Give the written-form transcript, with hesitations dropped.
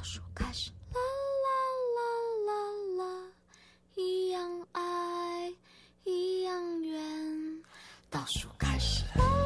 数开始，啦啦啦啦啦，一样爱，一样远。倒数开始，啦。